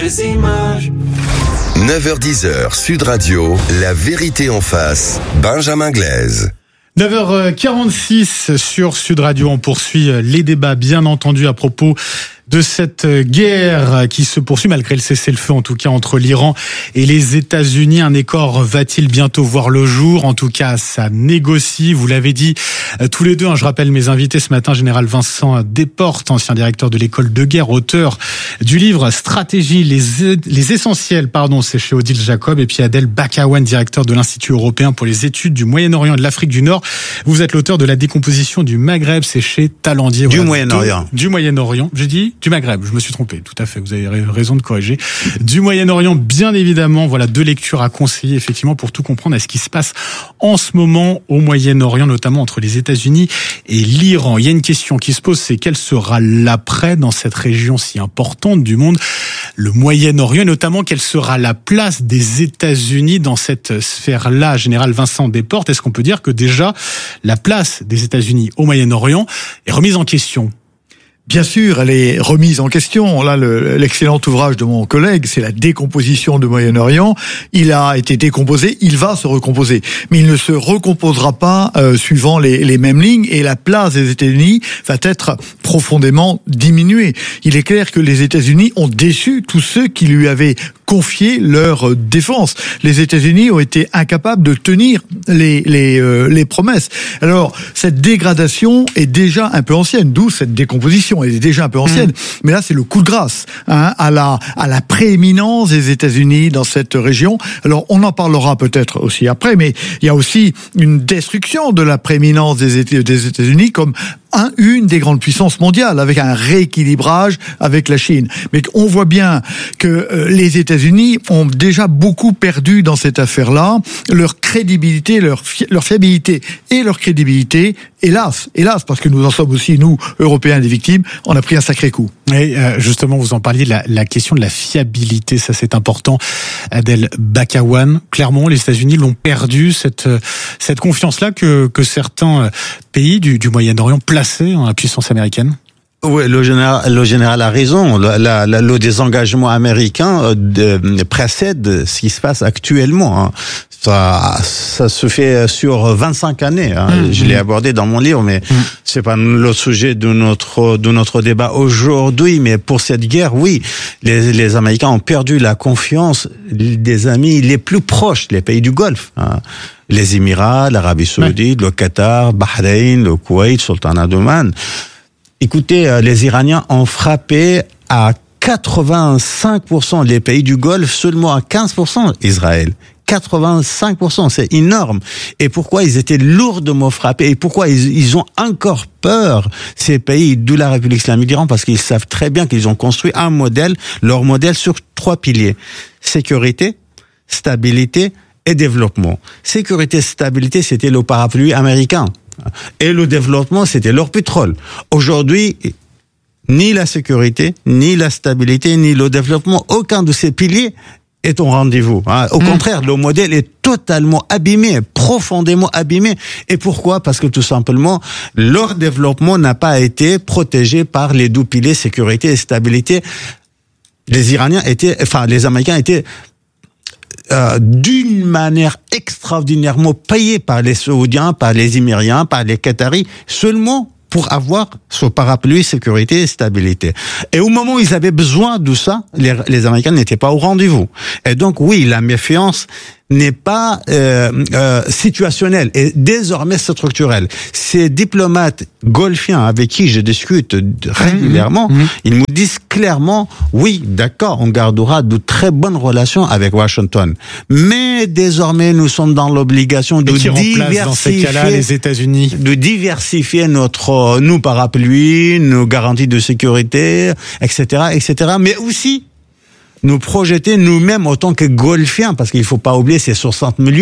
9h-10h, Sud Radio, la vérité en face, Benjamin Glaise. 9h46 sur Sud Radio, on poursuit les débats bien entendu à propos de cette guerre qui se poursuit malgré le cessez-le-feu en tout cas entre l'Iran et les États-Unis. Un accord va-t-il bientôt voir le jour? En tout cas, ça négocie. Vous l'avez dit tous les deux. Je rappelle mes invités ce matin, général Vincent Desportes, ancien directeur de l'école de guerre, auteur du livre Stratégie, les essentiels, c'est chez Odile Jacob, et puis Adel Bakawan, directeur de l'Institut européen pour les études du Moyen-Orient et de l'Afrique du Nord. Vous êtes l'auteur de La décomposition du Maghreb, c'est chez Talandier. Du Moyen-Orient. Du Moyen-Orient. J'ai dit du Maghreb, je me suis trompé, tout à fait, vous avez raison de corriger. Du Moyen-Orient, bien évidemment, voilà deux lectures à conseiller effectivement pour tout comprendre à ce qui se passe en ce moment au Moyen-Orient, notamment entre les États-Unis et l'Iran. Il y a une question qui se pose, c'est quel sera l'après dans cette région si importante du monde, le Moyen-Orient, et notamment quelle sera la place des États-Unis dans cette sphère-là. Général Vincent Desportes, est-ce qu'on peut dire que déjà la place des États-Unis au Moyen-Orient est remise en question? Bien sûr, elle est remise en question. Là, l'excellent ouvrage de mon collègue, c'est La décomposition du Moyen-Orient. Il a été décomposé, il va se recomposer. Mais il ne se recomposera pas suivant les mêmes lignes, et la place des États-Unis va être profondément diminuée. Il est clair que les États-Unis ont déçu tous ceux qui lui avaient confié leur défense. Les États-Unis ont été incapables de tenir les promesses. Alors, cette dégradation est déjà un peu ancienne, d'où cette décomposition. Elle est déjà un peu ancienne, mais là c'est le coup de grâce à la prééminence des États-Unis dans cette région. Alors on en parlera peut-être aussi après, mais il y a aussi une destruction de la prééminence des États-Unis comme une des grandes puissances mondiales, avec un rééquilibrage avec la Chine. Mais on voit bien que les États-Unis ont déjà beaucoup perdu dans cette affaire-là, leur crédibilité, leur fiabilité et leur crédibilité. Hélas, parce que nous en sommes aussi, nous, Européens, des victimes, on a pris un sacré coup. Et justement, vous en parliez, la question de la fiabilité, ça c'est important. Adel Bakawan, clairement, les États-Unis l'ont perdu, cette confiance-là que certains pays du Moyen-Orient placés en la puissance américaine. Oui, le général a raison. Le désengagement américain précède ce qui se passe actuellement. Ça se fait sur 25 années. Je l'ai abordé dans mon livre, mais c'est pas le sujet de notre débat aujourd'hui. Mais pour cette guerre, oui, les Américains ont perdu la confiance des amis les plus proches, les pays du Golfe. Les Émirats, l'Arabie Saoudite, le Qatar, Bahreïn, le Koweït, Sultanat d'Oman. Écoutez, les Iraniens ont frappé à 85% les pays du Golfe, seulement à 15% Israël. 85%, c'est énorme. Et pourquoi ils étaient lourdement frappés? Et pourquoi ils ont encore peur, ces pays, d'où la République islamique d'Iran? Parce qu'ils savent très bien qu'ils ont construit leur modèle sur 3 piliers. Sécurité, stabilité et développement. Sécurité, stabilité, c'était le parapluie américain. Et le développement, c'était leur pétrole. Aujourd'hui, ni la sécurité, ni la stabilité, ni le développement, aucun de ces piliers est au rendez-vous. Au contraire, le modèle est totalement abîmé, profondément abîmé. Et pourquoi? Parce que tout simplement, leur développement n'a pas été protégé par les 2 piliers sécurité et stabilité. Les Américains étaient d'une manière extraordinairement payés par les Saoudiens, par les Émiriens, par les Qataris, seulement pour avoir ce parapluie sécurité et stabilité. Et au moment où ils avaient besoin de ça, les Américains n'étaient pas au rendez-vous. Et donc oui, la méfiance n'est pas situationnelle et désormais structurelle. Ces diplomates golfiens avec qui je discute régulièrement, ils me disent clairement, oui, d'accord, on gardera de très bonnes relations avec Washington, mais désormais nous sommes dans l'obligation de diversifier dans ces cas-là, les États-Unis, de diversifier nos parapluies, nos garanties de sécurité, etc., mais aussi nous projeter nous-mêmes en tant que golfiens, parce qu'il faut pas oublier ces 60 millions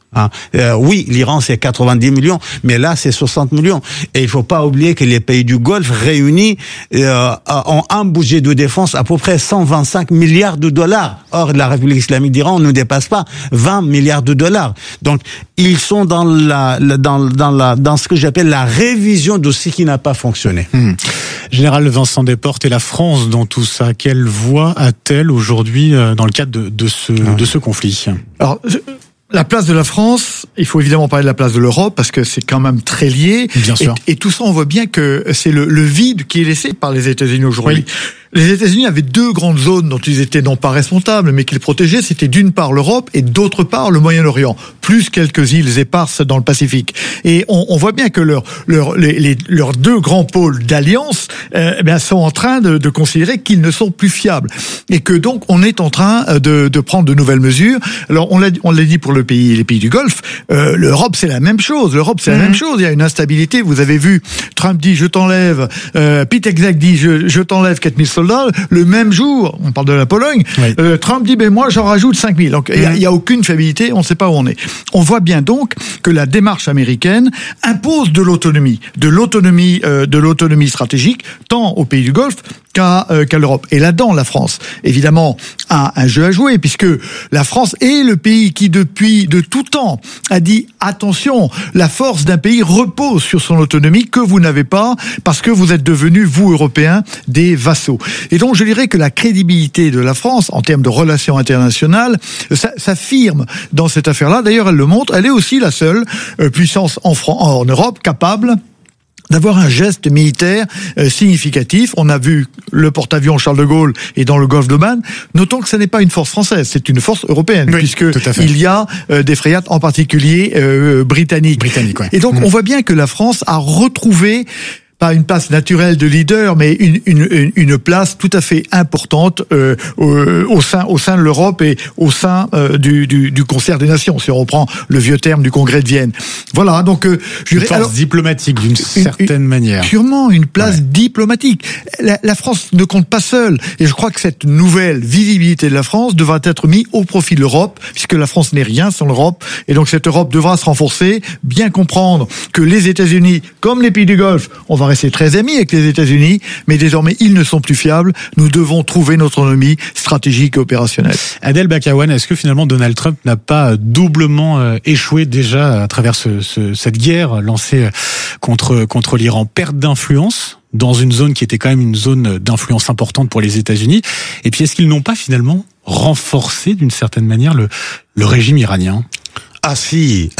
Oui, l'Iran c'est 90 millions, mais là c'est 60 millions. Et il faut pas oublier que les pays du Golfe réunis ont un budget de défense à peu près 125 milliards de dollars. Or, la République islamique d'Iran ne dépasse pas 20 milliards de dollars. Donc, ils sont dans ce que j'appelle la révision de ce qui n'a pas fonctionné. Général Vincent Desportes, et la France dans tout ça, quelle voix a-t-elle aujourd'hui dans le cadre de ce conflit? Alors, la place de la France, il faut évidemment parler de la place de l'Europe parce que c'est quand même très lié. Bien sûr. Et tout ça, on voit bien que c'est le vide qui est laissé par les États-Unis aujourd'hui. Oui. Les États-Unis avaient deux grandes zones dont ils étaient non pas responsables, mais qu'ils protégeaient. C'était d'une part l'Europe et d'autre part le Moyen-Orient, plus quelques îles éparses dans le Pacifique. Et on voit bien que leurs deux grands pôles d'alliance sont en train de considérer qu'ils ne sont plus fiables et que donc on est en train de prendre de nouvelles mesures. Alors on l'a dit pour les pays du Golfe, l'Europe c'est la même chose. L'Europe c'est la même chose. Il y a une instabilité. Vous avez vu, Trump dit je t'enlève, Pete Hegseth dit je t'enlève 4000 soldats. Le même jour, on parle de la Pologne, oui. Trump dit moi j'en rajoute 5000. Donc il y a aucune fiabilité, on ne sait pas où on est. On voit bien donc que la démarche américaine impose de l'autonomie stratégique tant aux pays du Golfe qu'à l'Europe. Et là-dedans, la France, évidemment, a un jeu à jouer, puisque la France est le pays qui, depuis de tout temps, a dit attention, la force d'un pays repose sur son autonomie que vous n'avez pas, parce que vous êtes devenus, vous, Européens, des vassaux. Et donc, je dirais que la crédibilité de la France, en termes de relations internationales, s'affirme dans cette affaire-là. D'ailleurs, elle le montre, elle est aussi la seule puissance en Europe capable d'avoir un geste militaire significatif. On a vu le porte-avions Charles de Gaulle et dans le golfe d'Oman. Notons que ce n'est pas une force française, c'est une force européenne, oui, puisque il y a des frégates, en particulier britanniques. Ouais. Et donc on voit bien que la France a retrouvé pas une place naturelle de leader, mais une place tout à fait importante au sein de l'Europe et au sein du concert des nations, si on reprend le vieux terme du congrès de Vienne. Voilà, donc une force diplomatique d'une certaine manière. Sûrement une place diplomatique. La France ne compte pas seule, et je crois que cette nouvelle visibilité de la France devra être mise au profit de l'Europe, puisque la France n'est rien sans l'Europe, et donc cette Europe devra se renforcer, bien comprendre que les États-Unis, comme les pays du Golfe, on va rester très amis avec les États-Unis, mais désormais ils ne sont plus fiables. Nous devons trouver notre autonomie stratégique et opérationnelle. Adel Bakawan, est-ce que finalement Donald Trump n'a pas doublement échoué déjà à travers cette guerre lancée contre l'Iran? Perte d'influence dans une zone qui était quand même une zone d'influence importante pour les États-Unis. Et puis est-ce qu'ils n'ont pas finalement renforcé d'une certaine manière le régime iranien? Ah si,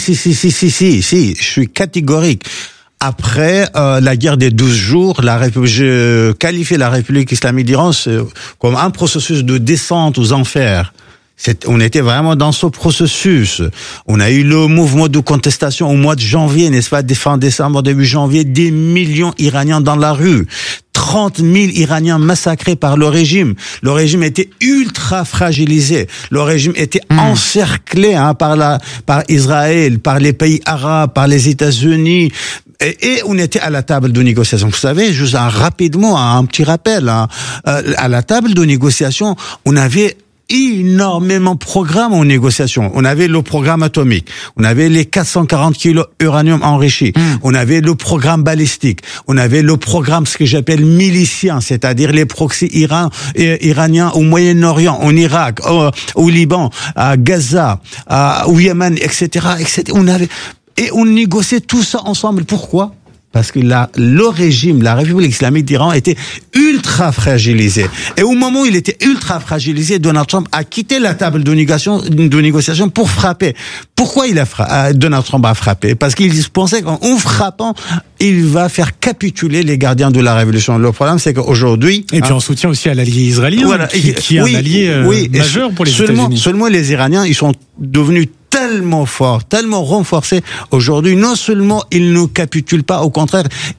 je suis catégorique. Après la guerre des 12 jours, je qualifie la République islamique d'Iran comme un processus de descente aux enfers. On était vraiment dans ce processus. On a eu le mouvement de contestation au mois de janvier, n'est-ce pas, fin décembre, début janvier, des millions d'Iraniens dans la rue. 30 000 Iraniens massacrés par le régime. Le régime était ultra fragilisé. Le régime était encerclé par Israël, par les pays arabes, par les États-Unis. Et on était à la table de négociation. Vous savez, juste rapidement, un petit rappel. À la table de négociation, on avait énormément de programmes en négociation. On avait le programme atomique, on avait les 440 kilos uranium enrichi, on avait le programme balistique, on avait le programme ce que j'appelle milicien, c'est-à-dire les proxys iraniens au Moyen-Orient, en Irak, au Liban, à Gaza, au Yémen, etc. Et on négociait tout ça ensemble. Pourquoi? Parce que le régime, la République islamique d'Iran était ultra fragilisé. Et au moment où il était ultra fragilisé, Donald Trump a quitté la table de négociation pour frapper. Pourquoi Donald Trump a frappé? Parce qu'il pensait qu'en frappant, il va faire capituler les gardiens de la révolution. Le problème, c'est qu'aujourd'hui... Et puis en soutien aussi à l'allié israélien, voilà, qui est un allié majeur pour les États-Unis. Seulement les Iraniens, ils sont devenus tellement forts, tellement renforcés. Aujourd'hui, non seulement ils ne capitulent pas, au contraire, ils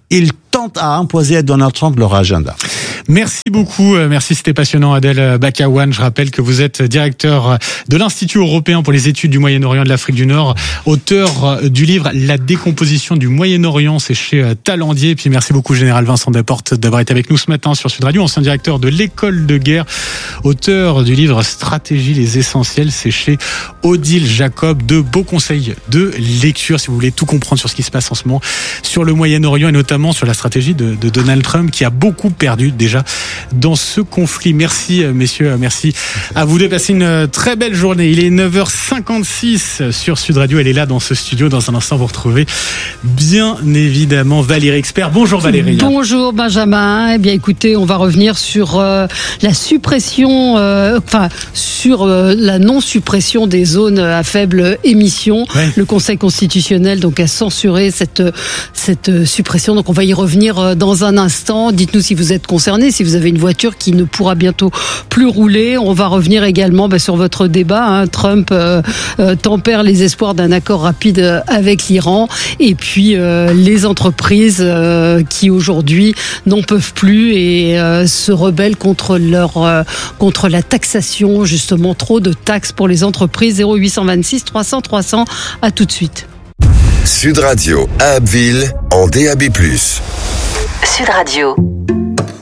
tentent à imposer à Donald Trump leur agenda. Merci beaucoup, merci, c'était passionnant. Adel Bakawan, je rappelle que vous êtes directeur de l'Institut européen pour les études du Moyen-Orient et de l'Afrique du Nord, auteur du livre La décomposition du Moyen-Orient, c'est chez Talandier. Et puis merci beaucoup Général Vincent Desportes d'avoir été avec nous ce matin sur Sud Radio, ancien directeur de l'École de guerre, auteur du livre Stratégie les essentiels, c'est chez Odile Jacob. De beaux conseils de lecture si vous voulez tout comprendre sur ce qui se passe en ce moment sur le Moyen-Orient et notamment sur la stratégie de Donald Trump qui a beaucoup perdu déjà dans ce conflit. Merci messieurs, merci à vous deux. Passez une très belle journée. Il est 9h56 sur Sud Radio. Elle est là dans ce studio. Dans un instant, vous retrouvez bien évidemment Valérie Expert. Bonjour Valérie. Bonjour Benjamin. Eh bien écoutez, on va revenir sur la suppression, sur la non-suppression des zones à faible émission. Ouais. Le Conseil constitutionnel donc a censuré cette suppression. Donc on va y revenir dans un instant. Dites-nous si vous êtes concernés, si vous avez une voiture qui ne pourra bientôt plus rouler. On va revenir également sur votre débat. Trump tempère les espoirs d'un accord rapide avec l'Iran. Et puis les entreprises qui aujourd'hui n'en peuvent plus et se rebellent contre la taxation, justement trop de taxes pour les entreprises. 0826 300 300. À tout de suite. Sud Radio à Abbeville en DAB+. Sud Radio.